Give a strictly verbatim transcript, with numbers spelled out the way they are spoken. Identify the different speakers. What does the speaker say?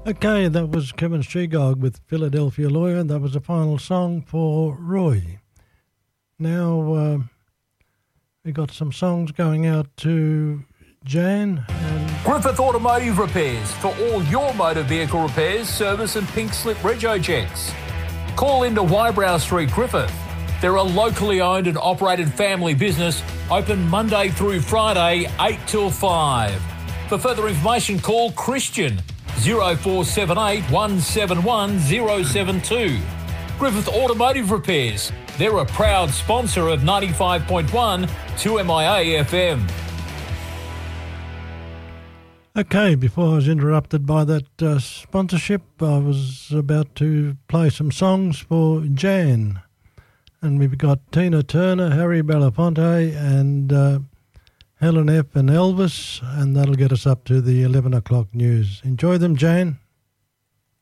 Speaker 1: Okay, that was Kevin Shegog with Philadelphia Lawyer. That was the final song for Roy. Now, uh, we got some songs going out to Jan. And
Speaker 2: Griffith Automotive Repairs for all your motor vehicle repairs, service and pink slip rego checks. Call into Wybrow Street, Griffith. They're a locally owned and operated family business, open Monday through Friday, eight till five. For further information, call Christian, zero four seven eight, one seven one, zero seven two. Griffith Automotive Repairs. They're a proud sponsor of ninety-five point one two M I A F M.
Speaker 1: okay, before I was interrupted by that uh, sponsorship, I was about to play some songs for Jan. And we've got Tina Turner, Harry Belafonte, and uh, Helen F. and Elvis, and that'll get us up to the eleven o'clock news. Enjoy them, Jan.